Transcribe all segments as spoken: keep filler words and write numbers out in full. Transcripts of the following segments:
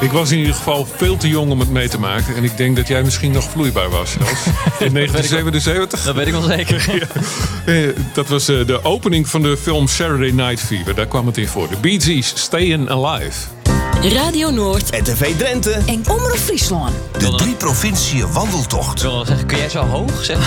Ik was in ieder geval veel te jong om het mee te maken. En ik denk dat jij misschien nog vloeibaar was zelfs. In negentien zevenenzeventig. Dat weet ik wel zeker. Ja, dat was uh, de opening van de film Saturday Night Fever. Daar kwam het in voor. De Bee Gees, Stayin' Alive. Radio Noord, R T V Drenthe en Omroep Friesland. De drie provinciën wandeltocht. Ik wil wel zeggen, kun jij zo hoog zeggen?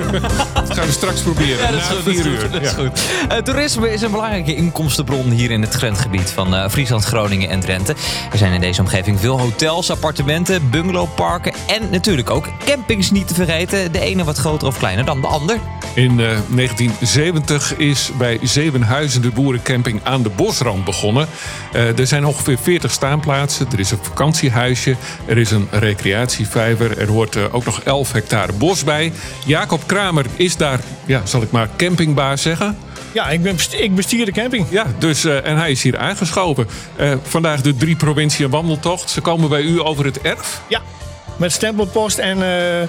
Dat gaan we straks proberen. Ja, dat is na goed, vier dat is uur. goed, dat is Ja. goed. Uh, toerisme is een belangrijke inkomstenbron hier in het grensgebied van uh, Friesland, Groningen en Drenthe. Er zijn in deze omgeving veel hotels, appartementen, bungalowparken en natuurlijk ook campings niet te vergeten. De ene wat groter of kleiner dan de ander. In uh, negentien zeventig is bij Zevenhuizen de boerencamping aan de Bosrand begonnen. Uh, er zijn ongeveer veertig staanplaatsen. Er is een vakantiehuisje. Er is een recreatievijver. Er hoort uh, ook nog elf hectare bos bij. Jacob Kramer is daar, ja, zal ik maar campingbaas zeggen. Ja, ik, ben, ik bestier de camping. Ja, dus, uh, en hij is hier aangeschoven. Uh, vandaag de drie provinciën wandeltocht. Ze komen bij u over het erf. Ja, met stempelpost en uh,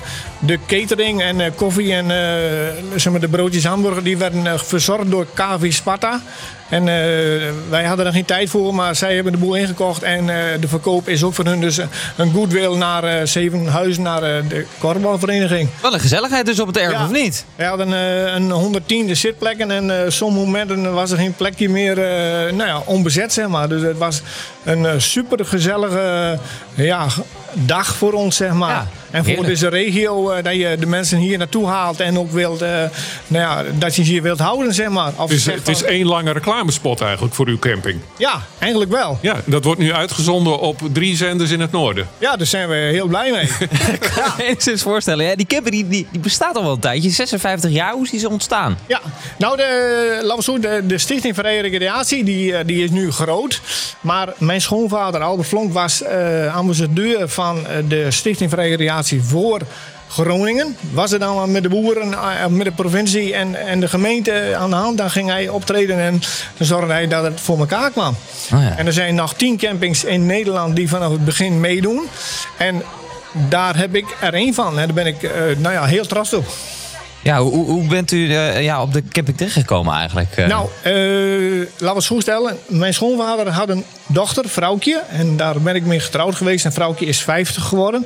de catering en uh, koffie en uh, zeg maar de broodjes hamburger. Die werden uh, verzorgd door K V Sparta. En uh, wij hadden er geen tijd voor, maar zij hebben de boel ingekocht. En uh, de verkoop is ook voor hun dus een goodwill naar uh, Zevenhuizen, naar uh, de korfbalvereniging. Wel een gezelligheid dus op het erf, Ja. of niet? We hadden uh, een honderdtien zitplekken en uh, sommige momenten was er geen plekje meer uh, nou ja, onbezet, zeg maar. Dus het was een uh, super gezellige uh, ja, dag voor ons, zeg maar. Ja, en voor heerlijk. deze regio, uh, dat je de mensen hier naartoe haalt en ook wilt, uh, nou ja, dat je ze hier wilt houden, zeg maar. Of Het is, zeg het is van- één lange reclamespot eigenlijk voor uw camping. Ja, eigenlijk wel. Ja, dat wordt nu uitgezonden op drie zenders in het noorden. Ja, daar zijn we heel blij mee. Ik kan me enigszins voorstellen. Ja, die camping die, die, die bestaat al wel een tijdje. zesenvijftig jaar, hoe is die zo ontstaan? Ja, nou, de, laten we zo, de, de Stichting Vrije Recreatie die, eh, die is nu groot. Maar mijn schoonvader Albert Flonk was uh, ambassadeur van uh, de Stichting Vrije Recreatie voor Groningen. Was er dan met de boeren, uh, met de provincie en, en de gemeente aan de hand. Dan ging hij optreden en dan zorgde hij dat het voor elkaar kwam. Oh ja. En er zijn nog tien campings in Nederland die vanaf het begin meedoen. En daar heb ik er één van. En daar ben ik uh, nou ja, heel trots op. Ja, hoe, hoe bent u uh, ja, op de camping terechtgekomen eigenlijk? Uh, Nou, uh, laten we het zo stellen. Mijn schoonvader had een dochter, vrouwtje. En daar ben ik mee getrouwd geweest. En vrouwtje is vijftig geworden.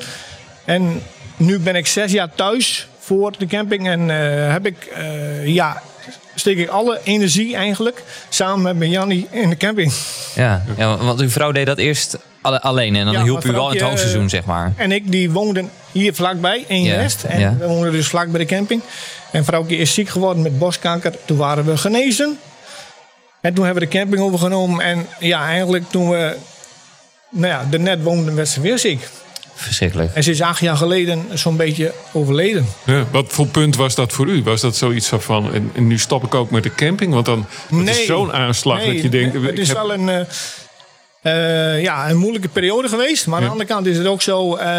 En nu ben ik zes jaar thuis voor de camping. En uh, heb ik, uh, ja, steek ik alle energie eigenlijk samen met mijn Jannie in de camping. ja, ja, want uw vrouw deed dat eerst alle- alleen en dan Ja, hielp u maar wel in het vrouwtje, hoogseizoen, zeg maar. En ik, die woonden hier vlakbij, in Ja, Rest. En ja. we woonden dus vlak bij de camping. En vrouwtje is ziek geworden met borstkanker. Toen waren we genezen. En toen hebben we de camping overgenomen. En ja, eigenlijk toen we nou ja, er net woonden, werd ze weer ziek. Verschrikkelijk. En ze is acht jaar geleden zo'n beetje overleden. Ja, wat voor punt was dat voor u? Was dat zoiets van, en, en nu stop ik ook met de camping? Want dan het is zo'n aanslag Nee, dat je denkt... Het ik is heb- wel een, uh, uh, ja, een moeilijke periode geweest. Maar aan Ja. de andere kant is het ook zo... Uh,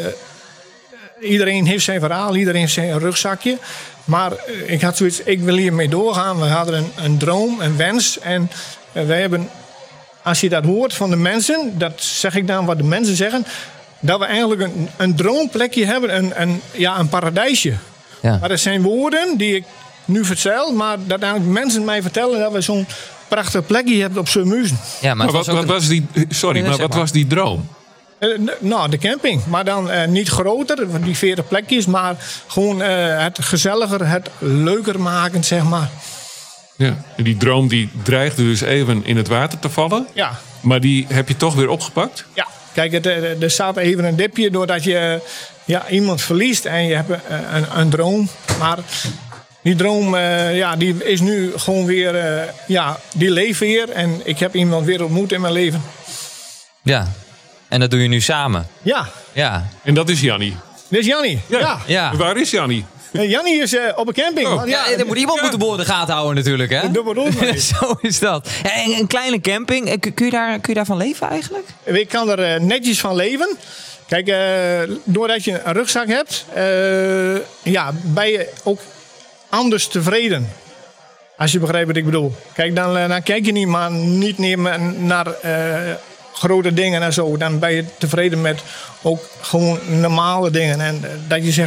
iedereen heeft zijn verhaal, iedereen heeft zijn rugzakje. Maar uh, ik had zoiets, ik wil hiermee doorgaan. We hadden een, een droom, een wens. En uh, wij hebben, als je dat hoort van de mensen... dat zeg ik dan wat de mensen zeggen... dat we eigenlijk een, een droomplekje hebben, een, een, ja, een paradijsje. Ja. Maar dat zijn woorden die ik nu vertel... maar dat eigenlijk mensen mij vertellen dat we zo'n prachtig plekje hebben op Surmuizen. Ja, maar Maar het wat, was ook wat een- was die... Sorry, Nee, maar zeg wat maar. was die droom? Eh, n- nou, de camping. Maar dan eh, niet groter, van die veertig plekjes... maar gewoon eh, het gezelliger, het leuker maken, zeg maar. Ja. En die droom die dreigde dus even in het water te vallen. Ja, Maar die heb je toch weer opgepakt? ja. Kijk, het, eh, er staat even een dipje doordat je ja, iemand verliest... en je hebt eh, een, een droom. Maar die droom eh, ja, die is nu gewoon weer... eh, ja, die leeft weer. En ik heb iemand weer ontmoet in mijn leven. Ja, en dat doe je nu samen. Ja, Ja, En dat is Jannie. dit is Jannie. Ja. ja. Waar is Jannie? Eh, Jannie is eh, op een camping. Oh. want Ja, ja, dan moet iemand moeten boren in de gaten houden natuurlijk, hè? dat bedoelt mij. Zo is dat. Ja, en een kleine camping, eh, kun kun je, daar, kun je daarvan leven eigenlijk? Ik kan er eh, netjes van leven. Kijk, eh, doordat je een rugzak hebt, eh, ja, ben je ook anders tevreden. Als je begrijpt wat ik bedoel. Kijk, dan, eh, dan kijk je niet, maar niet meer naar eh, grote dingen en zo. Dan ben je tevreden met ook gewoon normale dingen. En eh, dat je zegt